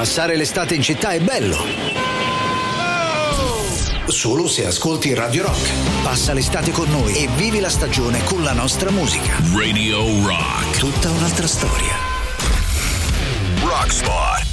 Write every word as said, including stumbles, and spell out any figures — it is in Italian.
Passare l'estate in città è bello. Solo se ascolti Radio Rock. Passa l'estate con noi e vivi la stagione con la nostra musica. Radio Rock. Tutta un'altra storia. Rock Spot.